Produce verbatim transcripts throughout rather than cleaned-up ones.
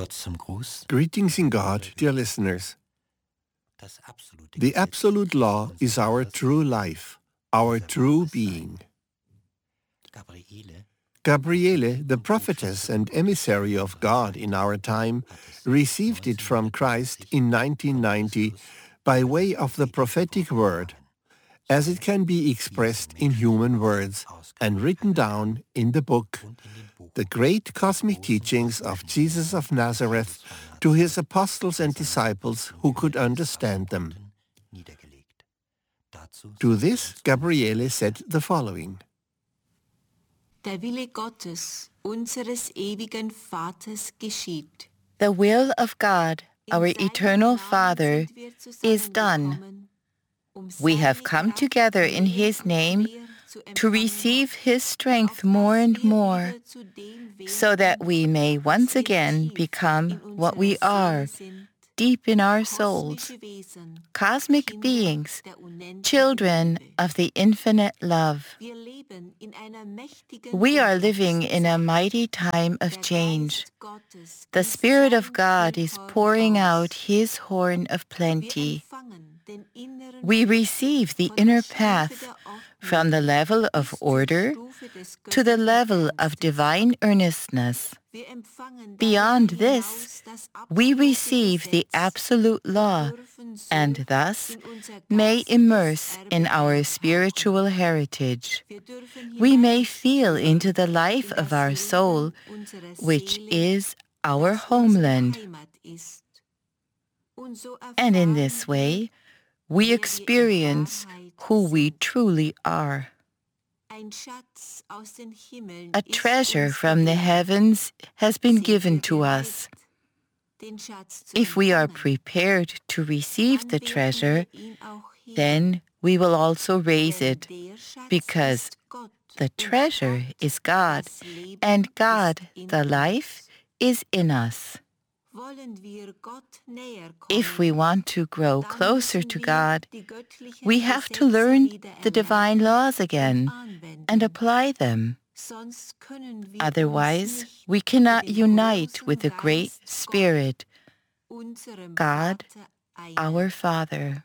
Gott zum Gruß. Greetings in God, dear listeners. The absolute law is our true life, our true being. Gabriele, the prophetess and emissary of God in our time, received it from Christ in nineteen ninety by way of the prophetic word, as it can be expressed in human words and written down in the book, The Great Cosmic Teachings of Jesus of Nazareth to his apostles and disciples who could understand them. To this, Gabriele said the following. Der Wille Gottes, unseres ewigen Vaters, geschieht. The will of God, our eternal Father, is done. We have come together in His name to receive His strength more and more, so that we may once again become what we are, deep in our souls, cosmic beings, children of the infinite love. We are living in a mighty time of change. The Spirit of God is pouring out His horn of plenty. We receive the inner path from the level of order to the level of divine earnestness. Beyond this, we receive the absolute law and thus may immerse in our spiritual heritage. We may feel into the life of our soul, which is our homeland. And in this way, we experience who we truly are. A treasure from the heavens has been given to us. If we are prepared to receive the treasure, then we will also raise it, because the treasure is God, and God, the life, is in us. If we want to grow closer to God, we have to learn the divine laws again and apply them. Otherwise, we cannot unite with the Great Spirit, God, our Father.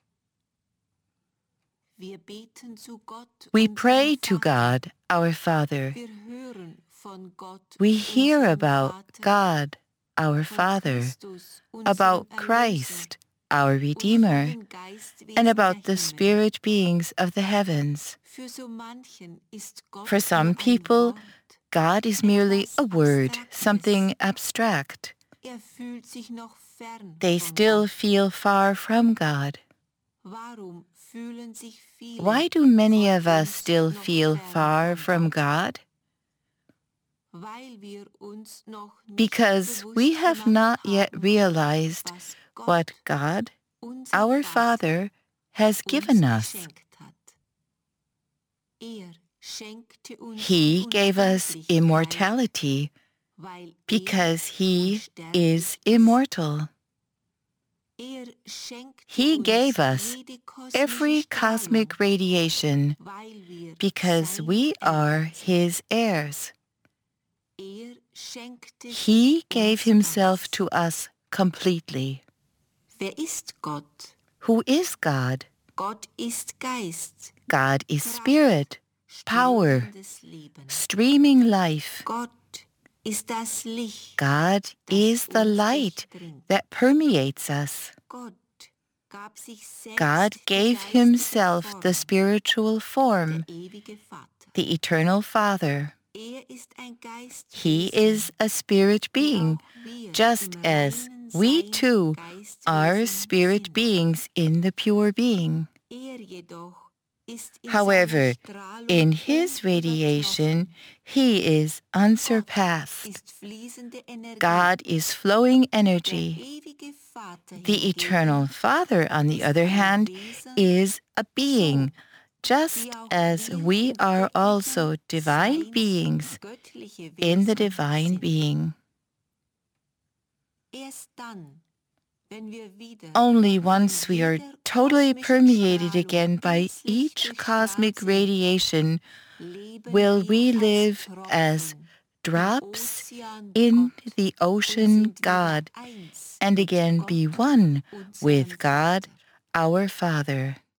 We pray to God, our Father. We hear about God, our Father, about Christ, our Redeemer, and about the spirit beings of the heavens. For some people, God is merely a word, something abstract. They still feel far from God. Why do many of us still feel far from God? Because we have not yet realized what God, our Father, has given us. He gave us immortality because He is immortal. He gave us every cosmic radiation because we are His heirs. He gave Himself to us completely. Who is God? Gott ist Geist. God is spirit, power, streaming life. Gott ist das Licht. God is the light that permeates us. God gave Himself the spiritual form, the eternal Father. He is a spirit being, just as we too are spirit beings in the pure being. However, in His radiation, He is unsurpassed. God is flowing energy. The eternal Father, on the other hand, is a being, just as we are also divine beings in the divine being. Only once we are totally permeated again by each cosmic radiation will we live as drops in the ocean God, and again be one with God, our Father.